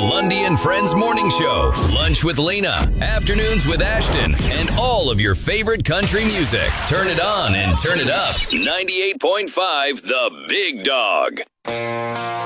Lundy and Friends Morning Show, Lunch with Lena, Afternoons with Ashton, and all of your favorite country music. Turn it on and turn it up. 98.5 The Big Dog.